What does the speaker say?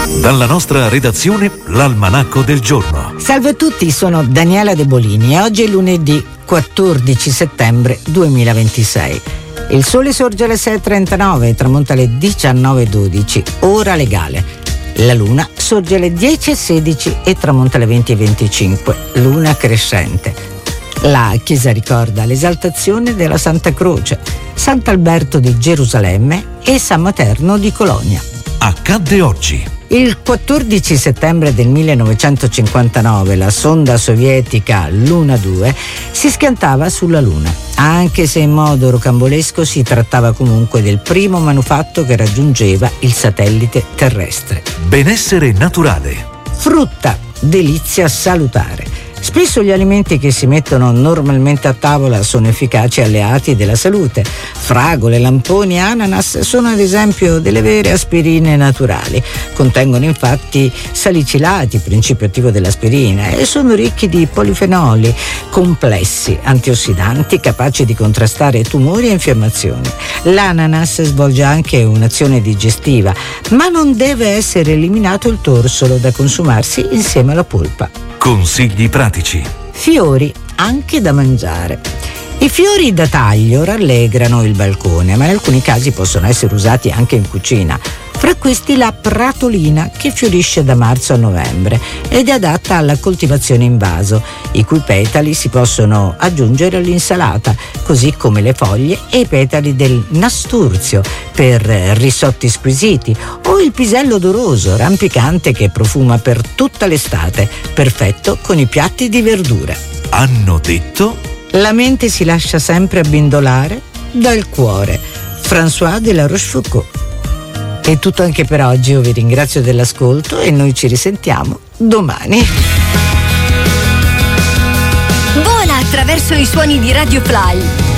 Dalla nostra redazione, l'Almanacco del giorno. Salve a tutti, sono Daniela De Bolini e oggi è lunedì 14 settembre 2026. Il sole sorge alle 6.39 e tramonta alle 19.12, ora legale. La luna sorge alle 10.16 e tramonta alle 20.25, luna crescente. La chiesa ricorda l'esaltazione della Santa Croce, Sant'Alberto di Gerusalemme e San Materno di Colonia. Accadde oggi. Il 14 settembre del 1959 la sonda sovietica Luna 2 si schiantava sulla Luna, anche se in modo rocambolesco si trattava comunque del primo manufatto che raggiungeva il satellite terrestre. Benessere naturale. Frutta, delizia salutare. Spesso gli alimenti che si mettono normalmente a tavola sono efficaci alleati della salute. Fragole, lamponi e ananas sono ad esempio delle vere aspirine naturali. Contengono infatti salicilati, principio attivo dell'aspirina, e sono ricchi di polifenoli complessi, antiossidanti capaci di contrastare tumori e infiammazioni. L'ananas svolge anche un'azione digestiva, ma non deve essere eliminato il torsolo da consumarsi insieme alla polpa. Consigli pratici. Fiori anche da mangiare. I fiori da taglio rallegrano il balcone, ma in alcuni casi possono essere usati anche in cucina. Fra questi la pratolina, che fiorisce da marzo a novembre ed è adatta alla coltivazione in vaso, i cui petali si possono aggiungere all'insalata, così come le foglie e i petali del nasturzio per risotti squisiti, o il pisello odoroso, rampicante, che profuma per tutta l'estate, perfetto con i piatti di verdura. Hanno detto? La mente si lascia sempre abbindolare dal cuore. François de la Rochefoucauld. È tutto anche per oggi, io vi ringrazio dell'ascolto e noi ci risentiamo domani. Vola attraverso i suoni di Radio Fly.